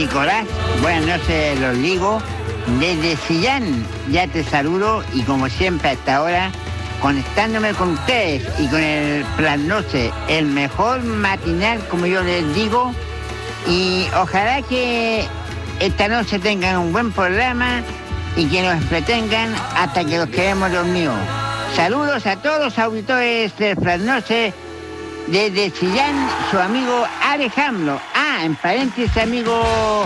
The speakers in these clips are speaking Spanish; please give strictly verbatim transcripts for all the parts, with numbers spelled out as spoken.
Nicolás, buenas noches, los Ligos. Desde Chillán ya te saludo y como siempre hasta ahora, conectándome con ustedes y con el Plan Noche, el mejor matinal, como yo les digo, y ojalá que esta noche tengan un buen programa y que nos entretengan hasta que los quedemos dormidos. Saludos a todos los auditores del Plan Noche. Desde Chillán, su amigo Alejandro. Ah, en paréntesis, amigo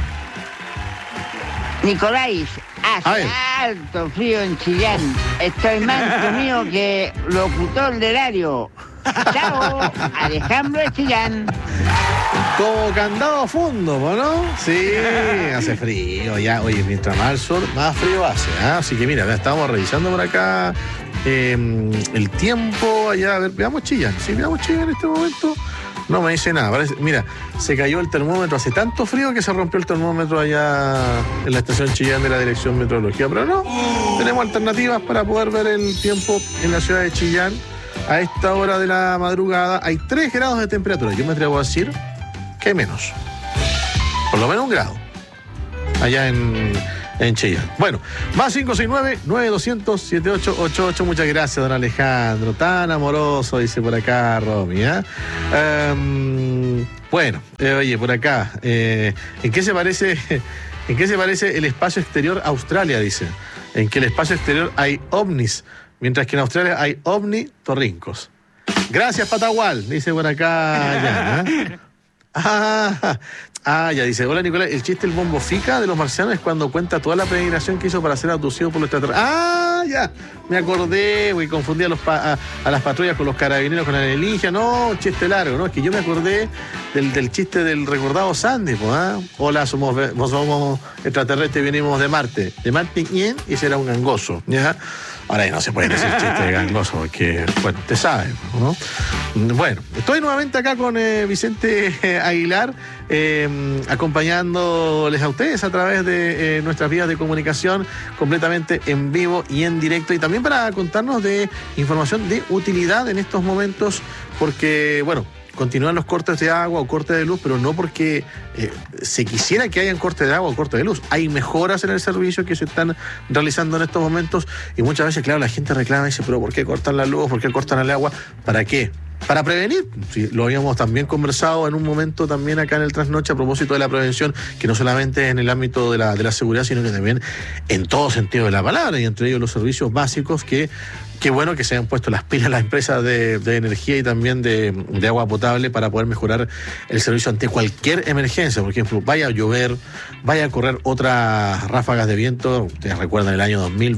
Nicolás. Hace alto frío en Chillán. Estoy más comido que locutor del horario. Chao, Alejandro de Chillán. Como candado a fondo, ¿no? Sí, hace frío ya. Oye, mientras más al sur, más frío hace, ¿eh? Así que mira, estamos revisando por acá eh, el tiempo allá. A ver, veamos Chillán. Sí, veamos Chillán en este momento. No me dice nada. Parece, mira, se cayó el termómetro. Hace tanto frío que se rompió el termómetro allá en la estación Chillán de la Dirección Meteorología. Pero no, tenemos alternativas para poder ver el tiempo en la ciudad de Chillán. A esta hora de la madrugada hay tres grados de temperatura. Yo me atrevo a decir que menos. Por lo menos un grado. Allá en, en Chillán. Bueno, más cinco seis nueve, nueve dos cero cero, siete ocho ocho ocho. Muchas gracias, don Alejandro. Tan amoroso, dice por acá Romy. ¿eh? Um, bueno, eh, oye, por acá. Eh, ¿En qué se parece? ¿En qué se parece el espacio exterior a Australia? Dice. En que el espacio exterior hay ovnis, mientras que en Australia hay ovnitorrincos. Gracias, Patagual, dice por acá. Ya, ¿eh? Ah, ah, ya dice, hola Nicolás, el chiste del bombo fica de los marcianos es cuando cuenta toda la peregrinación que hizo para ser abducido por los extraterrestres. Ah, ya, me acordé, güey, confundí a, los pa- a, a las patrullas con los carabineros, con la alienígena. No, chiste largo, ¿no? Es que yo me acordé del, del chiste del recordado Sandy, pues, ¿ah? Hola, somos, somos extraterrestres, venimos de Marte. De Marte, ¿quién? Y ese era un gangoso, ¿ya? Ahora ya no se puede decir chiste de gangoso, porque, bueno, usted sabe, ¿no? Bueno, estoy nuevamente acá con eh, Vicente eh, Aguilar, eh, acompañándoles a ustedes a través de eh, nuestras vías de comunicación, completamente en vivo y en directo, y también para contarnos de información de utilidad en estos momentos, porque, bueno, continúan los cortes de agua o cortes de luz, pero no porque eh, se quisiera que hayan cortes de agua o cortes de luz. Hay mejoras en el servicio que se están realizando en estos momentos y muchas veces, claro, la gente reclama y dice, pero ¿por qué cortan la luz? ¿Por qué cortan el agua? ¿Para qué? Para prevenir. Sí, lo habíamos también conversado en un momento también acá en el Trasnoche a propósito de la prevención, que no solamente en el ámbito de la, de la seguridad, sino que también en todo sentido de la palabra, y entre ellos los servicios básicos que qué bueno que se han puesto las pilas las empresas de, de energía y también de, de agua potable para poder mejorar el servicio ante cualquier emergencia. Por ejemplo, vaya a llover, vaya a correr otras ráfagas de viento. Ustedes recuerdan el año dos mil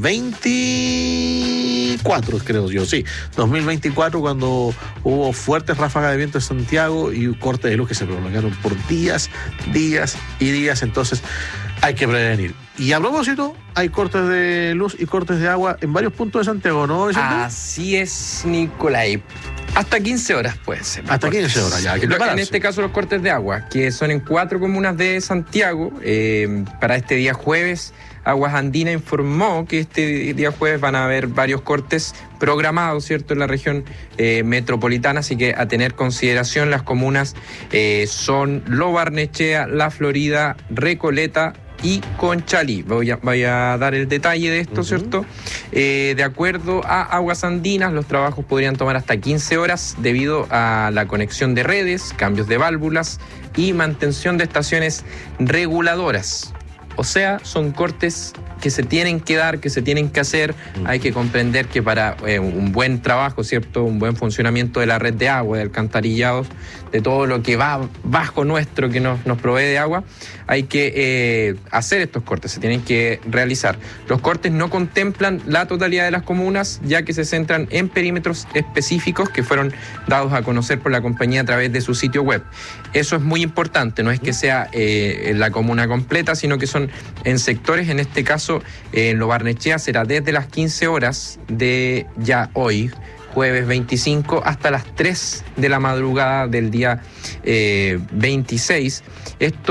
veinticuatro, creo yo, sí, dos mil veinticuatro, cuando hubo fuertes ráfagas de viento en Santiago y cortes de luz que se prolongaron por días, días y días. Entonces, hay que prevenir. Y a propósito, hay cortes de luz y cortes de agua en varios puntos de Santiago, ¿no, Vicente? Así es, Nicolai. Hasta quince horas puede ser. Hasta quince horas, ya hay que prepararse. En este caso, los cortes de agua, que son en cuatro comunas de Santiago. Eh, para este día jueves, Aguas Andina informó que este día jueves van a haber varios cortes programados, ¿cierto?, en la región eh, metropolitana, así que a tener consideración. Las comunas eh, son Lo Barnechea, La Florida, Recoleta y Conchalí. Voy a, voy a dar el detalle de esto, uh-huh. ¿cierto? Eh, de acuerdo a Aguas Andinas, los trabajos podrían tomar hasta quince horas debido a la conexión de redes, cambios de válvulas y mantención de estaciones reguladoras. O sea, son cortes que se tienen que dar, que se tienen que hacer. Uh-huh. Hay que comprender que para eh, un buen trabajo, ¿cierto?, un buen funcionamiento de la red de agua, de alcantarillados, de todo lo que va bajo nuestro, que nos, nos provee de agua, hay que eh, hacer estos cortes, se tienen que realizar. Los cortes no contemplan la totalidad de las comunas, ya que se centran en perímetros específicos que fueron dados a conocer por la compañía a través de su sitio web. Eso es muy importante, no es que sea eh, la comuna completa, sino que son en sectores. En este caso, eh, en Lo Barnechea será desde las quince horas de ya hoy, jueves veinticinco, hasta las tres de la madrugada del día eh, veintiséis. Esto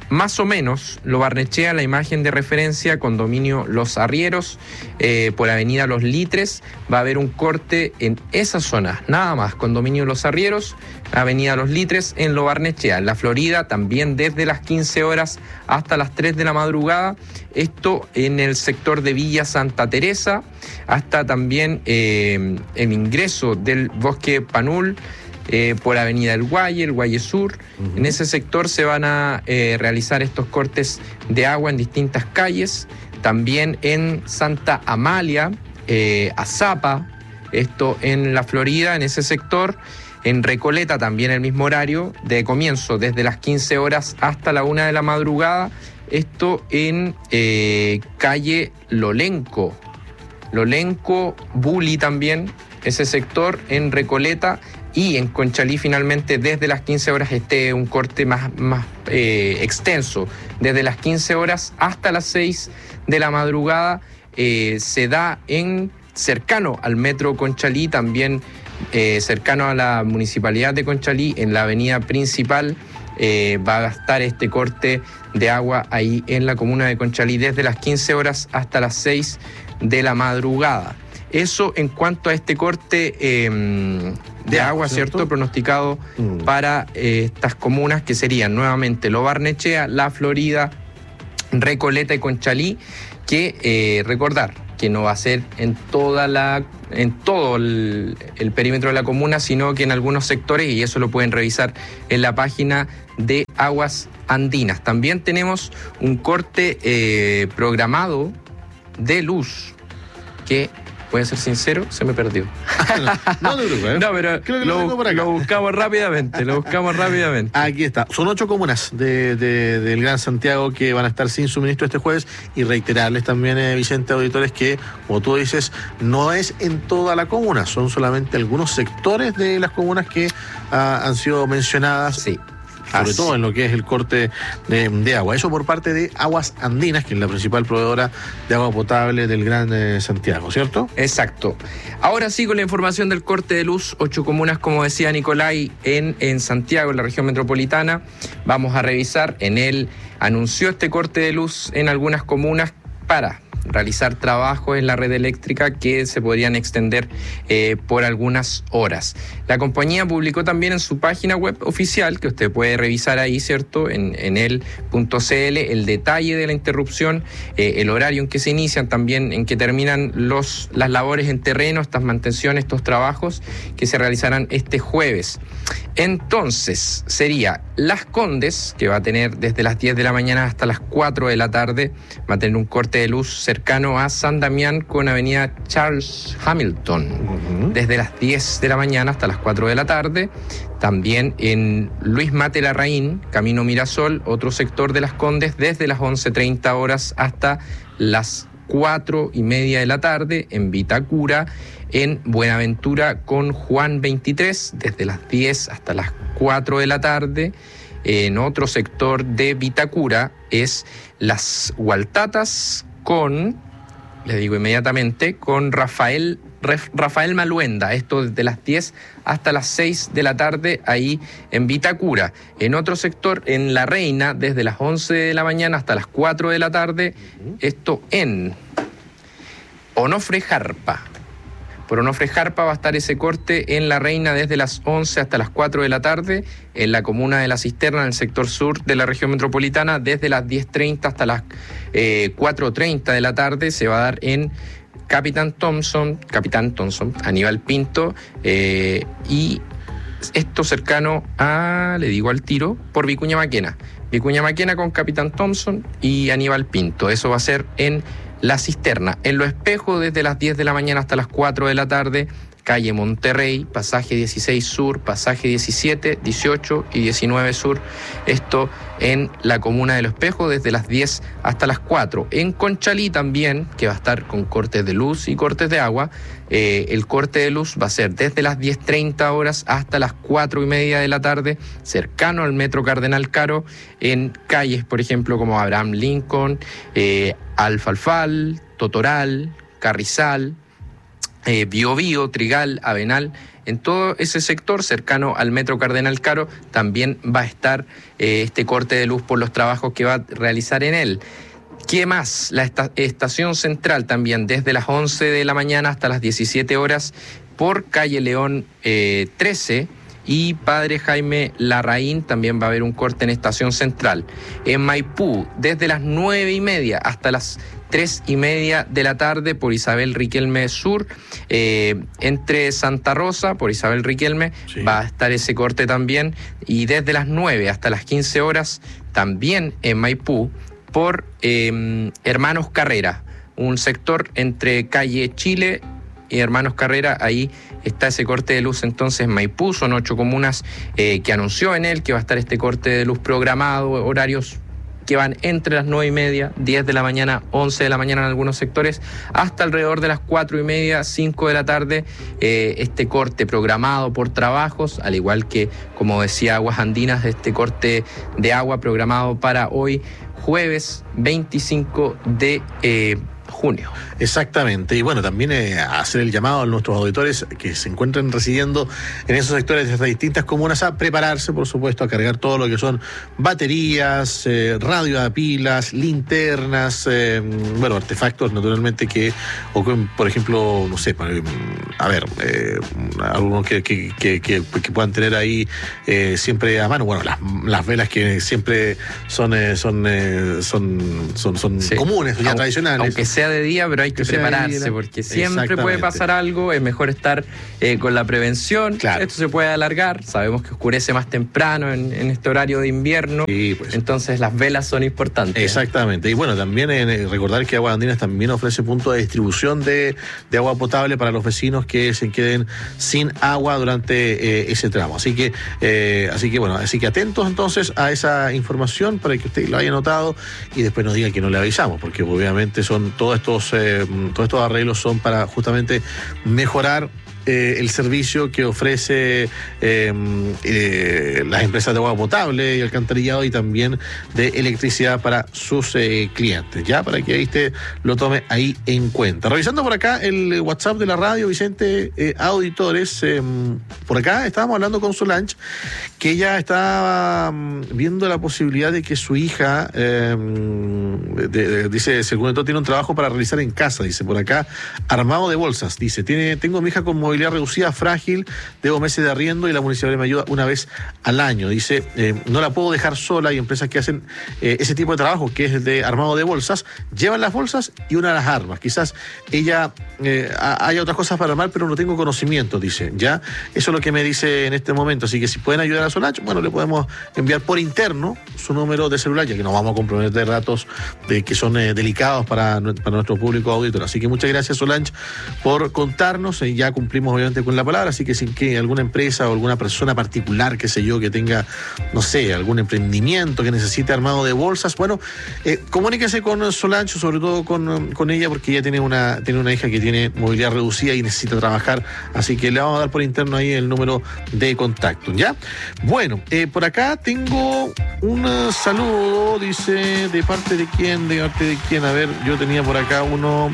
más o menos, Lo Barnechea, la imagen de referencia, condominio Los Arrieros, eh, por avenida Los Litres, va a haber un corte en esa zona, nada más, condominio Los Arrieros, avenida Los Litres, en Lo Barnechea. En la Florida, también desde las quince horas hasta las tres de la madrugada, esto en el sector de Villa Santa Teresa, hasta también eh, el ingreso del Bosque Panul, Eh, por avenida El Guaye, El Guaye Sur. Uh-huh. En ese sector se van a eh, realizar estos cortes de agua en distintas calles. También en Santa Amalia, eh, Azapa, esto en la Florida, en ese sector. En Recoleta también el mismo horario, de comienzo desde las quince horas hasta la una de la madrugada. Esto en eh, calle Lolenco. Lolenco, Bulli también, ese sector en Recoleta. Y en Conchalí finalmente desde las quince horas este un corte más, más eh, extenso. Desde las quince horas hasta las seis de la madrugada eh, se da en cercano al metro Conchalí, también eh, cercano a la municipalidad de Conchalí, en la avenida principal. Eh, va a estar este corte de agua ahí en la comuna de Conchalí desde las quince horas hasta las seis de la madrugada. Eso en cuanto a este corte eh, de agua, ¿cierto? ¿cierto? Pronosticado mm. para eh, estas comunas que serían nuevamente Lo Barnechea, La Florida, Recoleta y Conchalí, que eh, recordar que no va a ser en toda la en todo el, el perímetro de la comuna, sino que en algunos sectores, y eso lo pueden revisar en la página de Aguas Andinas. También tenemos un corte eh, programado de luz que, voy a ser sincero, se me perdió. No, no te preocupes. No, pero Creo que lo, lo, por acá. lo buscamos rápidamente, lo buscamos rápidamente. Aquí está. Son ocho comunas de, de, del Gran Santiago que van a estar sin suministro este jueves, y reiterarles también, eh, Vicente, auditores, que, como tú dices, no es en toda la comuna, son solamente algunos sectores de las comunas que ah, han sido mencionadas. Sí. Sobre Así. todo en lo que es el corte de, de agua. Eso por parte de Aguas Andinas, que es la principal proveedora de agua potable del Gran eh, Santiago, ¿cierto? Exacto. Ahora sí, con la información del corte de luz, ocho comunas, como decía Nicolai, en, en Santiago, en la región metropolitana. Vamos a revisar. En él anunció este corte de luz en algunas comunas para realizar trabajos en la red eléctrica que se podrían extender eh, por algunas horas. La compañía publicó también en su página web oficial, que usted puede revisar ahí, ¿cierto?, en, en el punto c l, el detalle de la interrupción, eh, el horario en que se inician, también en que terminan los, las labores en terreno, estas mantenciones, estos trabajos que se realizarán este jueves. Entonces, sería Las Condes, que va a tener desde las diez de la mañana hasta las cuatro de la tarde, va a tener un corte de luz cercano a San Damián con avenida Charles Hamilton, uh-huh. desde las diez de la mañana hasta las cuatro de la tarde. También en Luis Mate Larraín, camino Mirasol, otro sector de Las Condes, desde las once treinta horas hasta las cuatro y media de la tarde. En Vitacura, en Buenaventura con Juan veintitrés, desde las diez hasta las cuatro de la tarde. En otro sector de Vitacura es Las Hualtatas con, le digo inmediatamente, con Rafael, Rafael Maluenda, esto desde las diez hasta las seis de la tarde, ahí en Vitacura. En otro sector, en La Reina, desde las once de la mañana hasta las cuatro de la tarde, esto en Onofre Jarpa. Por Onofre Jarpa va a estar ese corte en La Reina desde las once hasta las cuatro de la tarde, en la comuna de La Cisterna, en el sector sur de la región metropolitana, desde las diez treinta hasta las eh, cuatro treinta de la tarde, se va a dar en Capitán Thompson, Capitán Thompson, Aníbal Pinto, eh, y esto cercano a, le digo al tiro, por Vicuña Maquena. Vicuña Maquena con Capitán Thompson y Aníbal Pinto. Eso va a ser en La Cisterna. En Los Espejos, desde las diez de la mañana hasta las cuatro de la tarde, calle Monterrey, pasaje dieciséis Sur, pasaje diecisiete, dieciocho y diecinueve Sur. Esto en la comuna de Los Espejos, desde las diez hasta las cuatro. En Conchalí también, que va a estar con cortes de luz y cortes de agua. Eh, el corte de luz va a ser desde las diez treinta horas hasta las cuatro y media de la tarde, cercano al Metro Cardenal Caro, en calles, por ejemplo, como Abraham Lincoln, eh, Alfalfal, Totoral, Carrizal, eh, Biobío, Trigal, Avenal en todo ese sector cercano al Metro Cardenal Caro también va a estar eh, este corte de luz por los trabajos que va a realizar en él. ¿Qué más? La esta- estación central también, desde las once de la mañana hasta las diecisiete horas, por calle León eh, trece, y Padre Jaime Larraín también va a haber un corte en estación central. En Maipú, desde las nueve y media hasta las tres y media de la tarde, por Isabel Riquelme Sur, eh, entre Santa Rosa, por Isabel Riquelme, Sí. va a estar ese corte también, y desde las nueve hasta las quince horas, también en Maipú, por eh, Hermanos Carrera, un sector entre calle Chile y Hermanos Carrera. Ahí está ese corte de luz entonces en Maipú. Son ocho comunas eh, que anunció en él que va a estar este corte de luz programado, horarios que van entre las nueve y media, diez de la mañana, once de la mañana en algunos sectores, hasta alrededor de las cuatro y media, cinco de la tarde, eh, este corte programado por trabajos, al igual que, como decía Aguas Andinas, este corte de agua programado para hoy, jueves veinticinco de eh, junio. Exactamente, y bueno, también eh, hacer el llamado a nuestros auditores que se encuentren residiendo en esos sectores de estas distintas comunas a prepararse, por supuesto, a cargar todo lo que son baterías, eh, radio a pilas, linternas, eh, bueno, artefactos naturalmente que, o que, por ejemplo, no sé, a ver, eh, algunos que, que, que, que, que puedan tener ahí eh, siempre a mano, bueno, las, las velas que siempre son, eh, son, eh, son, son, son Sí. comunes, ya Aun- tradicionales. Aunque sea de día, pero hay que, Que sea de prepararse, día. porque siempre puede Exactamente. pasar algo. Es mejor estar eh, con la prevención. Claro. Esto se puede alargar. Sabemos que oscurece más temprano en, en este horario de invierno. Sí, pues. Entonces las velas son importantes. Exactamente. Y bueno, también eh, recordar que Aguas Andinas también ofrece puntos de distribución de, de agua potable para los vecinos que se queden sin agua durante eh, ese tramo. Así que, eh, así que bueno, así que atentos entonces a esa información para que usted lo haya notado y después nos diga que no le avisamos, porque obviamente son todos estos, eh, todos estos arreglos son para justamente mejorar Eh, el servicio que ofrece eh, eh, las empresas de agua potable y alcantarillado y también de electricidad para sus eh, clientes, ya para que ahí usted lo tome ahí en cuenta. Revisando por acá el WhatsApp de la radio, Vicente, eh, auditores, eh, por acá estábamos hablando con Solange, que ella estaba um, viendo la posibilidad de que su hija, eh, de, de, dice, según todo, tiene un trabajo para realizar en casa, dice por acá, armado de bolsas, dice, tiene, tengo a mi hija con movilidad reducida, frágil, debo meses de arriendo y la municipalidad me ayuda una vez al año. Dice, eh, no la puedo dejar sola. Hay empresas que hacen eh, ese tipo de trabajo, que es el de armado de bolsas, llevan las bolsas y una de las armas. Quizás ella eh, haya otras cosas para armar, pero no tengo conocimiento, dice, ya. Eso es lo que me dice en este momento. Así que si pueden ayudar a Solange, bueno, le podemos enviar por interno su número de celular, ya que nos vamos a comprometer datos de que son eh, delicados para, para nuestro público auditor. Así que muchas gracias, Solange, por contarnos. Eh, ya cumplimos obviamente con la palabra, así que sin que alguna empresa o alguna persona particular, qué sé yo, que tenga, no sé, algún emprendimiento que necesite armado de bolsas, bueno, eh, comuníquese con Solange, sobre todo con, con ella, porque ella tiene una, tiene una hija que tiene movilidad reducida y necesita trabajar, así que le vamos a dar por interno ahí el número de contacto, ¿ya? Bueno, eh, por acá tengo un saludo, dice, ¿de parte de quién? ¿De parte de quién? A ver, yo tenía por acá uno,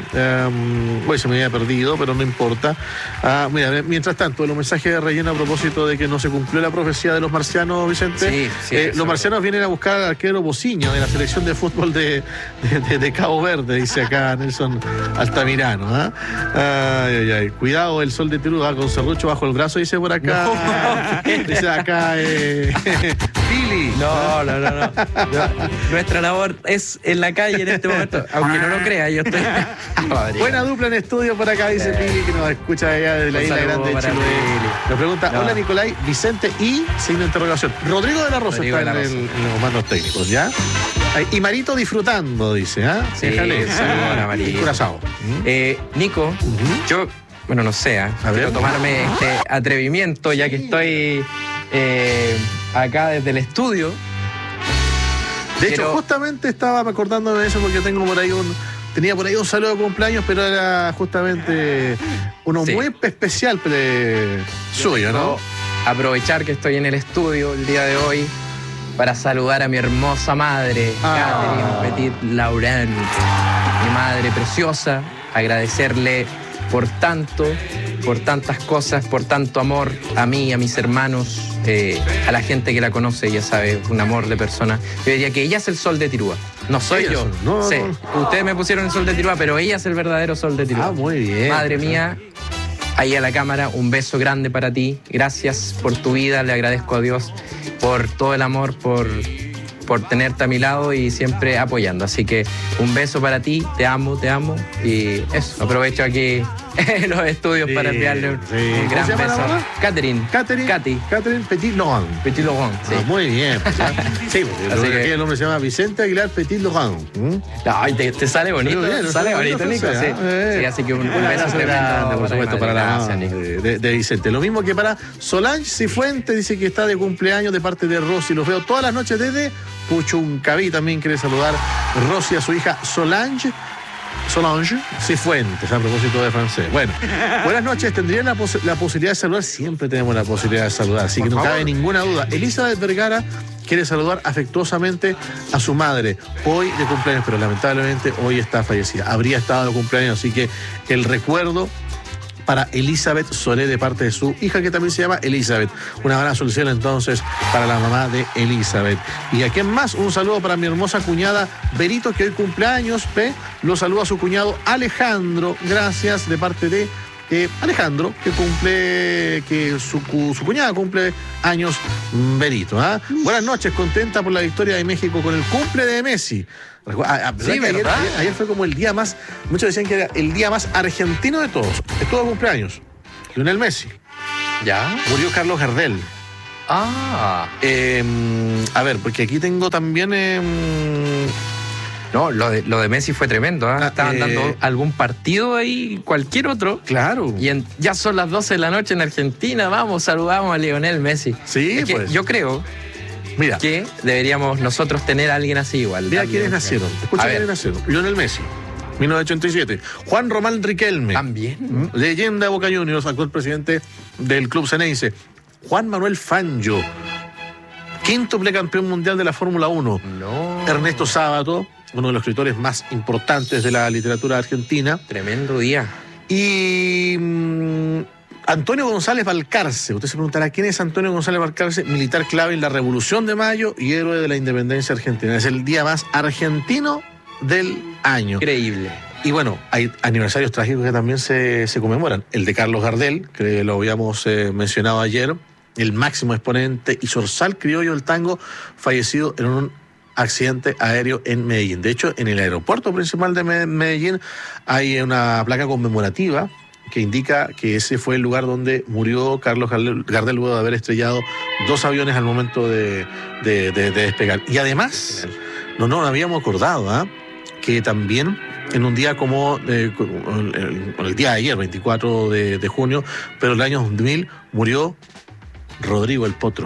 um, bueno, se me había perdido, pero no importa. Ah, mira, mientras tanto, los mensajes de relleno a propósito de que no se cumplió la profecía de los marcianos, Vicente. Sí, sí, eh, eso. los marcianos vienen a buscar al arquero Bociño de la selección de fútbol de, de, de, de Cabo Verde, dice acá Nelson Altamirano. ¿Ah? Ay, ay, ay. Cuidado, el sol de Perú va con serrucho bajo el brazo, dice por acá. No. Dice acá, eh, Pili. No, no, no, no, no. Nuestra labor es en la calle en este momento, aunque no lo crea, yo estoy. Buena dupla en estudio por acá, dice Eh. Pili, que nos escucha allá desde la Un isla saludo grande de para Chiloé. Pili. Nos pregunta, No. hola Nicolai, Vicente y signo de interrogación. Rodrigo de la Rosa Rodrigo está de la en, el- Rosa. en los mandos técnicos, ¿ya? Ay, y Marito disfrutando, dice, ¿ah? Sí, Déjale. saludos a Marito. Curazao. Eh, Nico, Ujú. yo, bueno, no sé, ¿eh? A ver. quiero tomarme este atrevimiento, ya que estoy eh, acá desde el estudio. De hecho, Quiero- justamente estaba acordándome de eso porque tengo por ahí un... Tenía por ahí un saludo de cumpleaños, pero era justamente uno Sí. muy especial pre- suyo, ¿no? Aprovechar que estoy en el estudio el día de hoy para saludar a mi hermosa madre, Ah. Catherine Petit Laurent, mi madre preciosa, agradecerle por tanto, por tantas cosas, por tanto amor a mí, a mis hermanos, eh, a la gente que la conoce, ya sabe, un amor de persona. Yo diría que ella es el sol de Tirúa. No soy Ella yo. es- no, Sí, no. ustedes me pusieron el sol de Tirúa, pero ella es el verdadero sol de Tirúa. Ah, muy bien. Madre mía, ahí a la cámara, un beso grande para ti. Gracias por tu vida, le agradezco a Dios por todo el amor, por, por tenerte a mi lado y siempre apoyando. Así que un beso para ti, te amo, te amo. Y eso, aprovecho aquí los estudios Sí, para enviarle un, sí. un ¿Cómo gran se llama la beso. mamá? Catherine. Catherine. Katy. Catherine Petit Laurent. Petit Laurent, sí. Ah, muy bien. Pues, ¿ah? Sí, porque Así el, que- el hombre se llama Vicente Aguilar Petit Laurent. ¿Mm? Ay, te, te sale bonito, Muy bien, te sale muy bonito, bonito, Nico. Sí. sí, eh. Sí, así que un, un Un beso abrazo tremendo grande, por para mi supuesto, madre. para la Gracias, mamá Nico. de, de- de Vicente. Lo mismo que para Solange Cifuente, dice que está de cumpleaños de parte de Rosy. Los veo todas las noches desde Puchuncaví. También quiere saludar Rosy a su hija Solange. Solange Cifuentes, a propósito de francés. Bueno, buenas noches. ¿Tendrían la, pos- la posibilidad de saludar? Siempre tenemos la posibilidad de saludar, así Por que no favor. cabe ninguna duda. Elizabeth Vergara quiere saludar afectuosamente a su madre hoy de cumpleaños, pero lamentablemente hoy está fallecida. Habría estado de cumpleaños, así que el recuerdo para Elizabeth Solé de parte de su hija, que también se llama Elizabeth. Una buena solución entonces para la mamá de Elizabeth. Y a quién más, un saludo para mi hermosa cuñada Berito, que hoy cumpleaños, ¿ve? Lo saluda a su cuñado Alejandro, gracias, de parte de eh, Alejandro, que cumple, que su, cu- su cuñada cumple años, mm, Berito. ¿Ah? Buenas noches, contenta por la victoria de México con el cumple de Messi. Recu- a- a- ¿verdad Sí, que ayer, ¿verdad? ayer- ayer fue como el día más, muchos decían que era el día más argentino de todos. Estuvo de cumpleaños. Lionel Messi. ¿Ya? Murió Carlos Gardel. Ah. Eh, a ver, porque aquí tengo también. eh, No, lo de, lo de Messi fue tremendo. ¿ah? Ah, Estaban eh, dando algún partido ahí, cualquier otro. claro. Y en- ya son las doce de la noche en Argentina. Vamos, saludamos a Lionel Messi. Sí, Es que pues. yo creo Mira, que deberíamos nosotros tener a alguien así igual. mira también. quiénes nacieron. Escucha A ver. quiénes nacieron. Lionel Messi, mil novecientos ochenta y siete. Juan Román Riquelme. También. Mm, Leyenda de Boca Juniors, actual presidente del club Ceneice. Juan Manuel Fangio, quíntuple campeón mundial de la Fórmula uno. No. Ernesto Sábato, uno de los escritores más importantes de la literatura argentina. Tremendo día. Y mm, Antonio González Balcarce. Usted se preguntará, ¿quién es Antonio González Balcarce? Militar clave en la Revolución de Mayo y héroe de la independencia argentina. Es el día más argentino del año. Increíble. Y bueno, hay aniversarios trágicos que también se, se conmemoran. El de Carlos Gardel, que lo habíamos eh, mencionado ayer, el máximo exponente y zorzal criollo del tango, fallecido en un accidente aéreo en Medellín. De hecho, en el aeropuerto principal de Me- Medellín hay una placa conmemorativa que indica que ese fue el lugar donde murió Carlos Gardel, Gardel luego de haber estrellado dos aviones al momento de, de- de- de despegar. Y además, no, no, no habíamos acordado, ¿ah? que también en un día como eh, el, el día de ayer, veinticuatro de, de junio, pero el año dos mil, murió Rodrigo el Potro,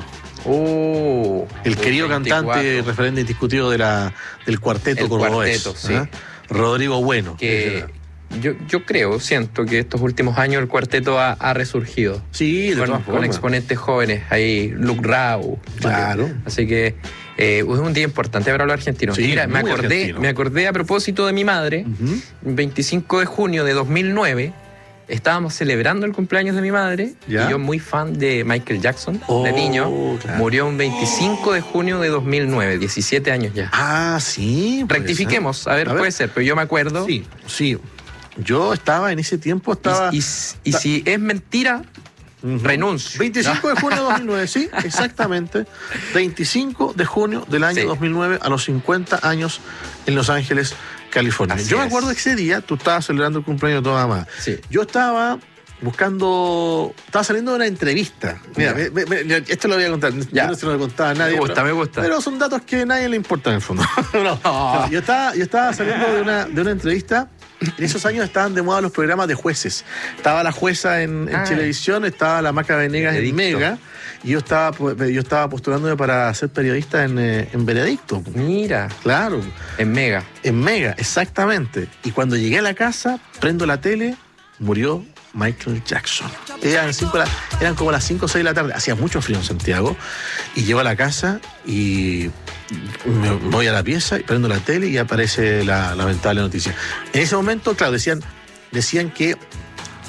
Oh, el querido veinticuatro. cantante referente indiscutido de la, del cuarteto El cordobés. cuarteto, sí. ¿ah? Rodrigo Bueno. Que yo, yo creo, siento que estos últimos años el cuarteto ha, ha resurgido. Sí, de Con, todas con formas. exponentes jóvenes, ahí Luke Rau. Claro. Así que eh, es un día importante para los argentinos. Sí, Mira, me muy acordé, argentino. me acordé a propósito de mi madre, Ujú. veinticinco de junio de dos mil nueve, estábamos celebrando el cumpleaños de mi madre, ¿Ya? y yo muy fan de Michael Jackson, Oh, de niño, claro. murió un veinticinco de junio de dos mil nueve, diecisiete años ya. Ah, sí. puede Rectifiquemos, ser. a ver, puede ser, pero yo me acuerdo. Sí, sí. Yo estaba en ese tiempo, estaba. Y, y- y si es mentira, Ujú. renuncio. veinticinco de junio de dos mil nueve, sí, exactamente. veinticinco de junio del año Sí. dos mil nueve, a los cincuenta años en Los Ángeles, California. Así Yo me es. acuerdo que ese día tú estabas celebrando el cumpleaños de tu mamá. Sí. Yo estaba buscando, estaba saliendo de una entrevista. Mira, Ya. ve- ve- ve, esto lo voy a contar. Ya. Yo no se lo contaba a nadie. Me gusta, pero, me gusta. Pero son datos que a nadie le importan en el fondo. No, no, yo, estaba, yo estaba saliendo de una, de una entrevista. En esos años estaban de moda los programas de jueces. Estaba la jueza en, en Ah. Chilevisión, estaba la Maca Venegas en Veredicto. Mega, y yo estaba, pues, yo estaba postulándome para ser periodista en, eh, en Veredicto. Mira, Claro, en Mega. en Mega, exactamente. Y cuando llegué a la casa, prendo la tele, murió Michael Jackson. Eran, cinco, de la- eran como las cinco o seis de la tarde, hacía mucho frío en Santiago, y llego a la casa y me voy a la pieza y prendo la tele y aparece la lamentable noticia. En ese momento, claro, decían, decían que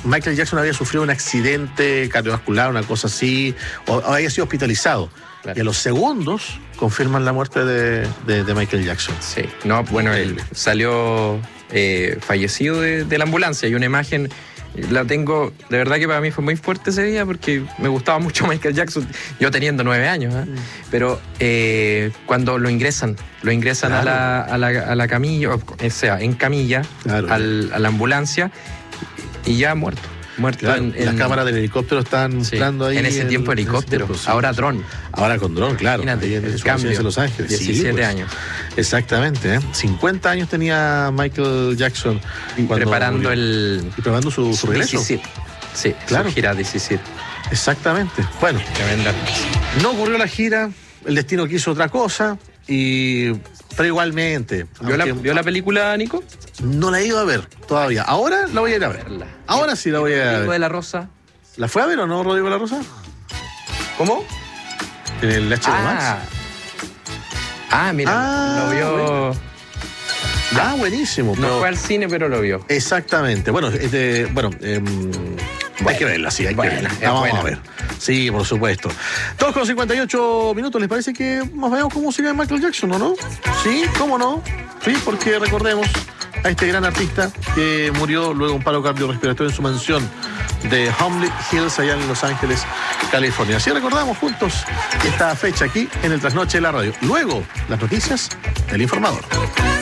Michael Jackson había sufrido un accidente cardiovascular, una cosa así, o, o había sido hospitalizado. Claro. Y a los segundos confirman la muerte de, de, de Michael Jackson. Sí, no, bueno, él salió eh, fallecido de, de la ambulancia. Hay una imagen, la tengo, de verdad que para mí fue muy fuerte ese día porque me gustaba mucho Michael Jackson, yo teniendo nueve años, ¿eh? Mm. Pero eh, cuando lo ingresan, lo ingresan claro. a, la, a, la, a la camilla, o sea, en camilla, claro. al, a la ambulancia y ya muerto. Muerto claro, en, en, las cámaras del helicóptero están mostrando sí, ahí. En ese el, tiempo helicóptero, tiempo, sí, ahora dron. Ahora con dron, claro. Imagínate, en, el cambio, en Los Ángeles. diecisiete sí, pues, años. Exactamente, ¿eh? cincuenta años tenía Michael Jackson. Y preparando el... Y preparando su, su regreso. diecisiete. Sí, claro. Su gira diecisiete. Exactamente. Bueno, no ocurrió la gira, el destino quiso otra cosa, y... pero igualmente. ¿Vio, aunque... la, ¿Vio la película, Nico? No la he ido a ver todavía. Ahora la voy a ir a ver. Ahora sí la voy a ir a ver. ¿Rodrigo de la Rosa? ¿La fue a ver o no, Rodrigo de la Rosa? ¿Cómo? En el H D ah. Max. Ah, mira, ah, lo vio... Bueno. Ah, buenísimo. No pero... fue al cine, pero lo vio. Exactamente. Bueno, este, bueno, eh, bueno, hay que verla, sí, hay bueno, que verla. La vamos buena. a ver. Sí, por supuesto. dos con cincuenta y ocho minutos. ¿Les parece que nos vayamos con música de Michael Jackson o no? Sí, ¿cómo no? Sí, porque recordemos a este gran artista que murió luego de un paro cardiorrespiratorio en su mansión de Holmby Hills, allá en Los Ángeles, California. Así recordamos juntos esta fecha aquí en el Trasnoche de la Radio. Luego, las noticias del Informador.